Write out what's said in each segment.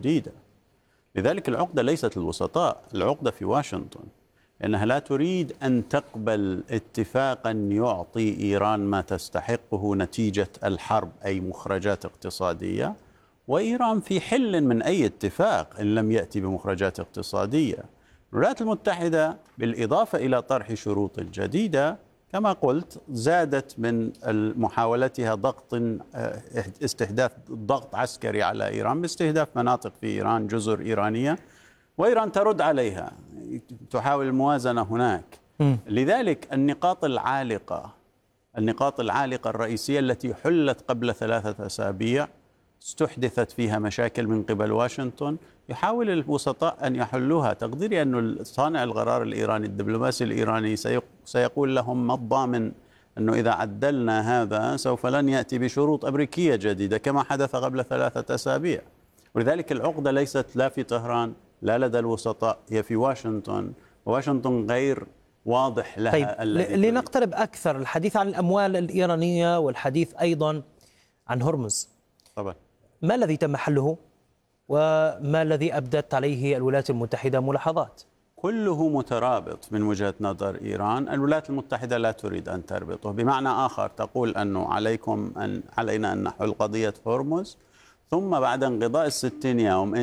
جديدة. لذلك العقدة ليست للوسطاء، العقدة في واشنطن، إنها لا تريد أن تقبل اتفاقا يعطي إيران ما تستحقه نتيجة الحرب، أي مخرجات اقتصادية، وإيران في حل من أي اتفاق إن لم يأتي بمخرجات اقتصادية. الولايات المتحدة بالإضافة إلى طرح شروط جديدة كما قلت زادت من محاولتها استحداث ضغط عسكري على إيران باستهداف مناطق في إيران، جزر إيرانية، وإيران ترد عليها، تحاول الموازنة هناك. لذلك النقاط العالقة الرئيسية التي حلت قبل 3 أسابيع استحدثت فيها مشاكل من قبل واشنطن، يحاول الوسطاء أن يحلوها. تقديري أن صانع القرار الإيراني، الدبلوماسي الإيراني سيقول لهم ما الضامن أنه إذا عدلنا هذا سوف لن يأتي بشروط أمريكية جديدة كما حدث قبل 3 أسابيع. ولذلك العقدة ليست لا في طهران لا لدى الوسطاء، هي في واشنطن، وواشنطن غير واضح لها. طيب لنقترب أكثر، الحديث عن الأموال الإيرانية والحديث أيضا عن هرمز. طبعا ما الذي تم حله وما الذي أبدت عليه الولايات المتحدة ملاحظات؟ كله مترابط من وجهة نظر إيران. الولايات المتحدة لا تريد أن تربطه، بمعنى آخر تقول أنه علينا أن نحل قضية هرمز، ثم بعد انقضاء 60 يوم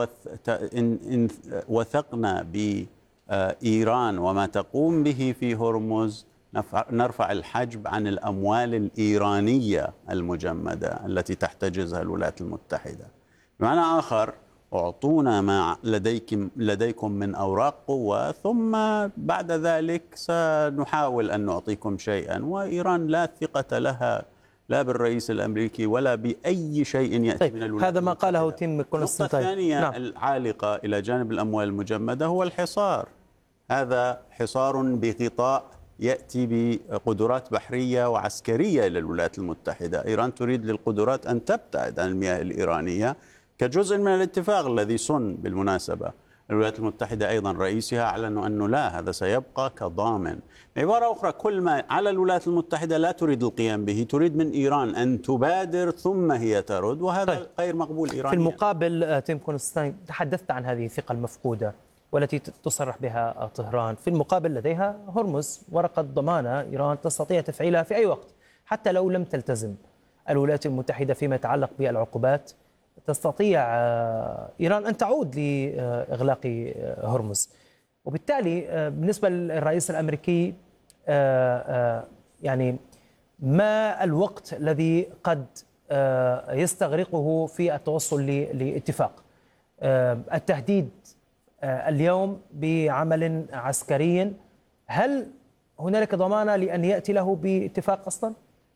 إن وثقنا بإيران وما تقوم به في هرمز نرفع الحجب عن الأموال الإيرانية المجمدة التي تحتجزها الولايات المتحدة. بمعنى آخر أعطونا ما لديكم من أوراق قوة، ثم بعد ذلك سنحاول أن نعطيكم شيئا. وإيران لا ثقة لها لا بالرئيس الأمريكي ولا بأي شيء يأتي من الولايات. هذا ما قاله تيم كونستانتاين. النقطة الثانية العالقة إلى جانب الأموال المجمدة هو الحصار. هذا حصار بغطاء يأتي بقدرات بحرية وعسكرية إلى الولايات المتحدة. إيران تريد للقدرات أن تبتعد عن المياه الإيرانية كجزء من الاتفاق الذي صن بالمناسبة. الولايات المتحدة أيضا رئيسها أعلنوا أنه لا، هذا سيبقى كضامن. بعبارة أخرى كل ما على الولايات المتحدة لا تريد القيام به، تريد من إيران أن تبادر ثم هي ترد، وهذا غير مقبول إيرانيا. في المقابل تيم كونستانتاين تحدثت عن هذه الثقة المفقودة والتي تصرح بها طهران، في المقابل لديها هرمز، ورقة ضمانة إيران تستطيع تفعيلها في أي وقت حتى لو لم تلتزم الولايات المتحدة فيما يتعلق بالعقوبات. تستطيع إيران أن تعود لإغلاق هرمز. وبالتالي بالنسبة للرئيس الأمريكي يعني ما الوقت الذي قد يستغرقه في التوصل لاتفاق؟ التهديد اليوم بعمل عسكري، هل هنالك ضمانة لأن يأتي له باتفاق أصلا؟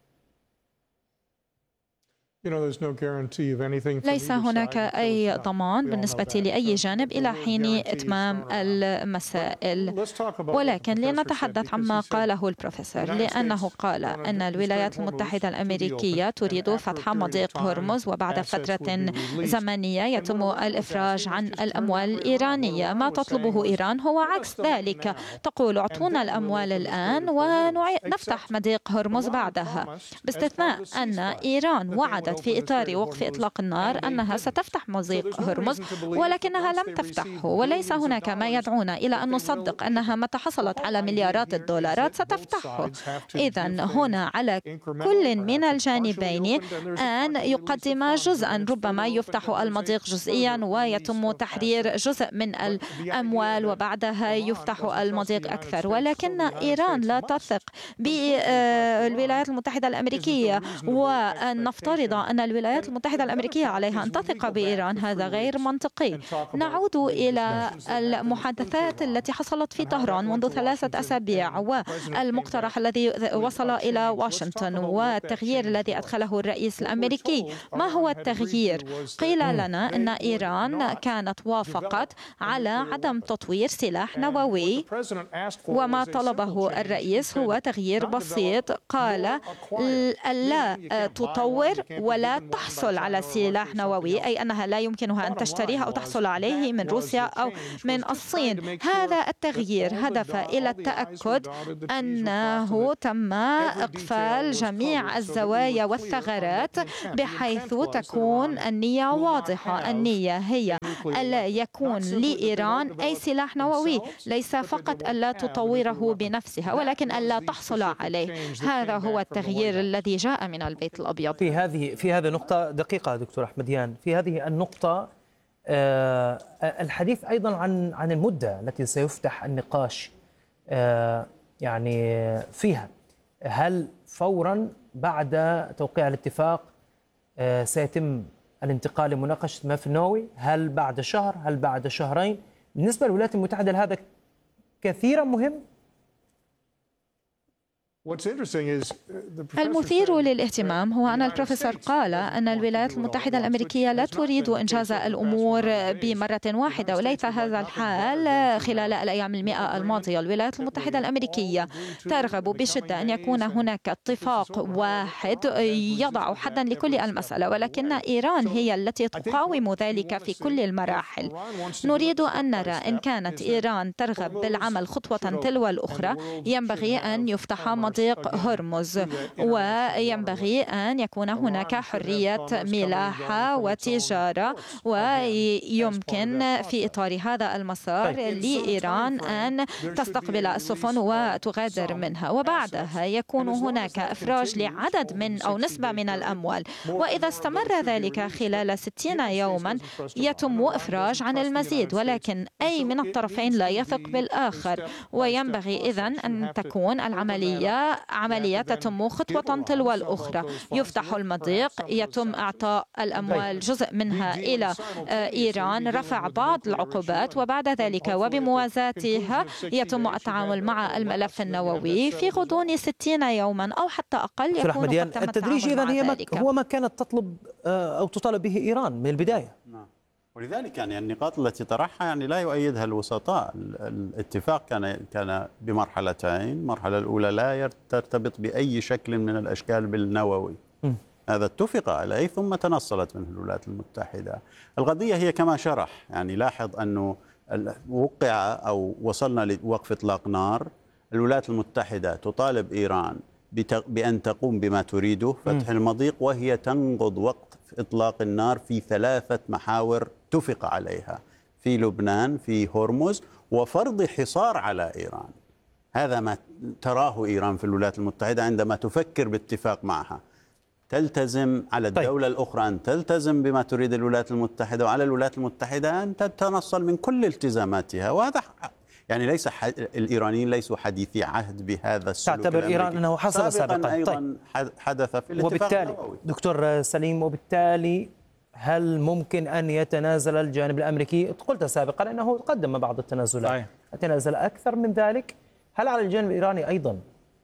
ليس هناك أي ضمان بالنسبة لأي جانب إلى حين إتمام المسائل، ولكن لنتحدث عما قاله البروفيسور، لأنه قال أن الولايات المتحدة الأمريكية تريد فتح مضيق هرمز وبعد فترة زمنية يتم الإفراج عن الأموال الإيرانية. ما تطلبه إيران هو عكس ذلك، تقول اعطونا الأموال الآن ونفتح مضيق هرمز بعدها، باستثناء أن إيران وعدت في إطار وقف إطلاق النار أنها ستفتح مضيق هرمز ولكنها لم تفتحه، وليس هناك ما يدعونا إلى أن نصدق أنها متى حصلت على مليارات الدولارات ستفتحه. إذن هنا على كل من الجانبين أن يقدم جزءا، ربما يفتح المضيق جزئيا ويتم تحرير جزء من الأموال وبعدها يفتح المضيق أكثر، ولكن إيران لا تثق بالولايات المتحدة الأمريكية، وأن نفترض أن الولايات المتحدة الأمريكية عليها أن تثق بإيران، هذا غير منطقي. نعود إلى المحادثات التي حصلت في طهران منذ 3 أسابيع والمقترح الذي وصل إلى واشنطن والتغيير الذي أدخله الرئيس الأمريكي. ما هو التغيير؟ قيل لنا أن إيران كانت وافقت على عدم تطوير سلاح نووي، وما طلبه الرئيس هو تغيير بسيط، قال لا تطور ولا تحصل على سلاح نووي، أي أنها لا يمكنها أن تشتريه أو تحصل عليه من روسيا أو من الصين. هذا التغيير هدف إلى التأكد أنه تم إقفال جميع الزوايا والثغرات بحيث تكون النية واضحة. النية هي ألا يكون لإيران أي سلاح نووي، ليس فقط ألا تطوره بنفسها ولكن ألا تحصل عليه. هذا هو التغيير الذي جاء من البيت الأبيض. في هذه نقطة دقيقة دكتور أحمديان، في هذه النقطة الحديث أيضا عن المدة التي سيفتح النقاش يعني فيها. هل فورا بعد توقيع الاتفاق سيتم الانتقال لمناقشة الملف النووي؟ هل بعد شهر؟ هل بعد شهرين؟ بالنسبة للولايات المتحدة هذا كثيرا مهم. المثير للاهتمام هو أن البروفيسور قال أن الولايات المتحدة الأمريكية لا تريد إنجاز الأمور بمرة واحدة، وليس هذا الحال خلال الأيام 100 الماضية. الولايات المتحدة الأمريكية ترغب بشدة أن يكون هناك اتفاق واحد يضع حدا لكل المسألة، ولكن إيران هي التي تقاوم ذلك في كل المراحل. نريد أن نرى إن كانت إيران ترغب بالعمل خطوة تلو الأخرى ينبغي أن يفتح مضيق هرمز، وينبغي أن يكون هناك حرية ملاحة وتجارة، ويمكن في إطار هذا المسار لإيران أن تستقبل السفن وتغادر منها، وبعدها يكون هناك إفراج لعدد من أو نسبة من الأموال، وإذا استمر ذلك خلال 60 يوما يتم إفراج عن المزيد، ولكن أي من الطرفين لا يثق بالآخر، وينبغي إذن أن تكون عملية تتم خطوة تلو الأخرى. يفتح المضيق، يتم إعطاء الأموال جزء منها إلى إيران، رفع بعض العقوبات، وبعد ذلك وبموازاتها يتم التعامل مع الملف النووي في غضون 60 يوما أو حتى أقل. يكون قد تم التدريج إذن هو ما كانت تطلب أو تطالب به إيران من البداية. ولذلك يعني النقاط التي طرحها يعني لا يؤيدها الوسطاء. الاتفاق كان بمرحلتين، المرحلة الأولى لا ترتبط بأي شكل من الأشكال بالنووي، هذا اتفق عليه ثم تنصلت منه الولايات المتحدة. القضية هي كما شرح، يعني لاحظ أنه وقع أو وصلنا لوقف إطلاق نار، الولايات المتحدة تطالب إيران بأن تقوم بما تريده، فتح المضيق، وهي تنقض وقت إطلاق النار في 3 محاور اتفق عليها، في لبنان، في هرمز، وفرض حصار على إيران. هذا ما تراه إيران في الولايات المتحدة عندما تفكر باتفاق معها. تلتزم على الدولة الأخرى أن تلتزم بما تريد الولايات المتحدة، وعلى الولايات المتحدة أن تتنصل من كل التزاماتها. وهذا يعني ليس الإيرانيين ليسوا حديثي عهد بهذا السلوك. تعتبر إيران أنه حصل سابقا أيضا حدث في الاتفاق النووي. دكتور سليم، وبالتالي هل ممكن أن يتنازل الجانب الأمريكي؟ قلت سابقا أنه قدم بعض التنازلات، يتنازل أكثر من ذلك؟ هل على الجانب الإيراني أيضا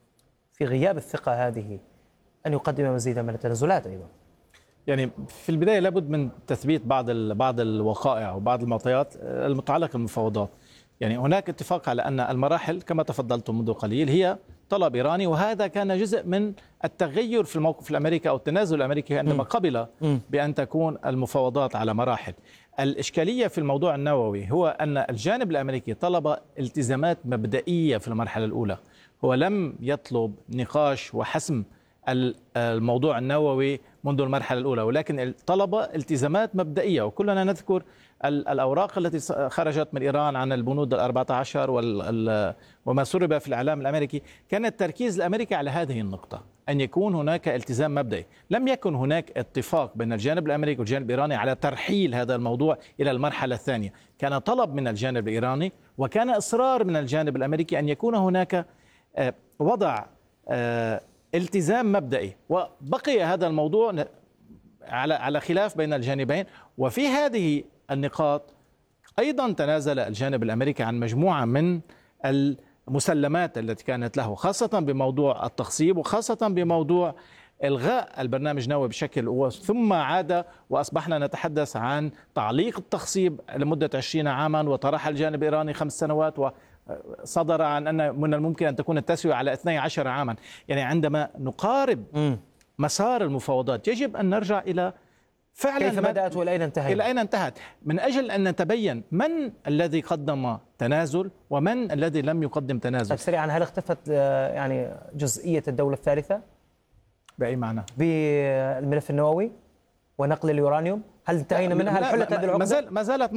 في غياب الثقة هذه أن يقدم مزيدا من التنازلات أيضا؟ يعني في البداية لابد من تثبيت بعض الوقائع وبعض المعطيات المتعلقة بالمفاوضات. يعني هناك اتفاق على أن المراحل كما تفضلتم منذ قليل هي طلب إيراني، وهذا كان جزء من التغير في الموقف الأمريكي أو التنازل الأمريكي عندما قبل بأن تكون المفاوضات على مراحل. الإشكالية في الموضوع النووي هو أن الجانب الأمريكي طلب التزامات مبدئية في المرحلة الأولى، هو لم يطلب نقاش وحسم الموضوع النووي منذ المرحلة الأولى، ولكن طلب التزامات مبدئية. وكلنا نذكر الأوراق التي خرجت من إيران عن البنود 14 وما سرب في الإعلام الأمريكي. كان التركيز الأمريكي على هذه النقطة، أن يكون هناك التزام مبدئي. لم يكن هناك اتفاق بين الجانب الأمريكي والجانب الإيراني على ترحيل هذا الموضوع إلى المرحلة الثانية. كان طلب من الجانب الإيراني وكان إصرار من الجانب الأمريكي أن يكون هناك وضع التزام مبدئي، وبقي هذا الموضوع على خلاف بين الجانبين. وفي هذه النقاط أيضا تنازل الجانب الأمريكي عن مجموعة من المسلمات التي كانت له، خاصة بموضوع التخصيب وخاصة بموضوع إلغاء البرنامج النووي بشكل، ثم عاد وأصبحنا نتحدث عن تعليق التخصيب لمدة 20 عاما، وطرح الجانب الإيراني 5 سنوات، وصدر عن أن من الممكن أن تكون التسوية على 12 عاما. يعني عندما نقارب مسار المفاوضات يجب أن نرجع إلى فعلا كيف بدأت وإلى أين انتهت؟ إلى أين انتهت، من أجل أن نتبين من الذي قدم تنازل ومن الذي لم يقدم تنازل. طيب سريعا، هل اختفت يعني جزئية الدولة الثالثة؟ بأي معنى؟ بالملف النووي ونقل اليورانيوم، هل انتهينا منها؟ هل حلت هذه العقدة؟ ما زالت